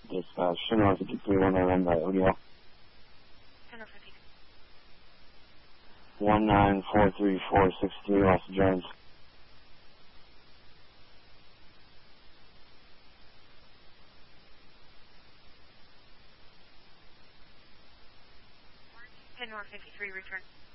Dispatch, Shinra 53101 by ODL. 1943463, Austin Jones. North 53, return.